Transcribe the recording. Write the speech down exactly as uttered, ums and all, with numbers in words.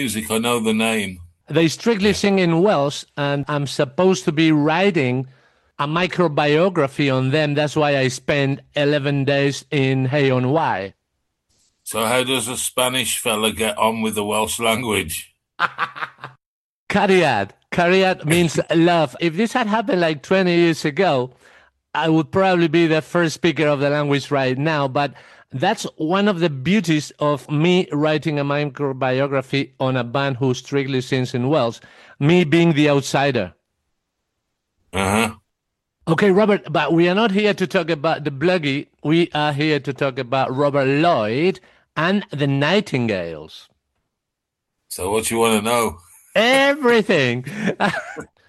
music. I know the name. They strictly Yeah. sing in Welsh, and I'm supposed to be writing a microbiography on them. That's why I spent eleven days in Hay on Wye. So how does a Spanish fella get on with the Welsh language? Cariad. Cariad means love. If this had happened like twenty years ago, I would probably be the first speaker of the language right now. But that's one of the beauties of me writing a microbiography on a band who strictly sings in Welsh, me being the outsider. Uh-huh. Okay, Robert, but we are not here to talk about the Bluggy. We are here to talk about Robert Lloyd and the Nightingales. So what you want to know? Everything.